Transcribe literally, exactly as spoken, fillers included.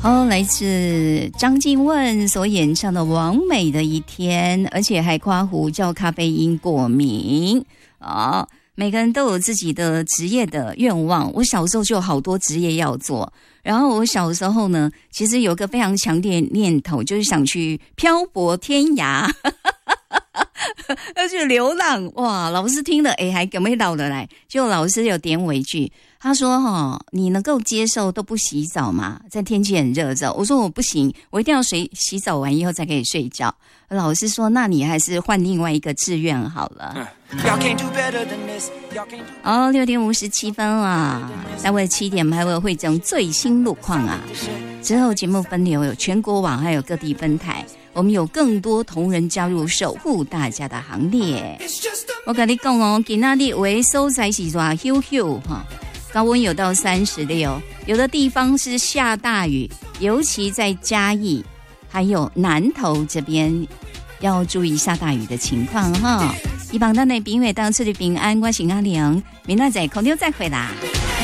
好，来自张静雯所演唱的《完美的一天》，而且还夸胡叫咖啡因过敏啊。每个人都有自己的职业的愿望，我小时候就有好多职业要做。然后我小时候呢，其实有个非常强烈的念头，就是想去漂泊天涯，要去流浪。哇，老师听了，哎，还给没倒得来。就老师有点我一句，他说：“哈，你能够接受都不洗澡吗？在天气很热的时候。”我说：“我不行，我一定要睡洗澡完以后才可以睡觉。”老师说：“那你还是换另外一个志愿好了。”哦，六点五十七分啊！待会七点还会汇整最新路况啊。之后节目分流有全国网，还有各地分台，我们有更多同仁加入守护大家的行列。我跟你讲哦，今天的为收才是抓休休哈。高温有到三十六，有的地方是下大雨，尤其在嘉义还有南投这边要注意下大雨的情况哈。希望咱的朋友当出去平安，我是阿玲，明仔载空中再会啦。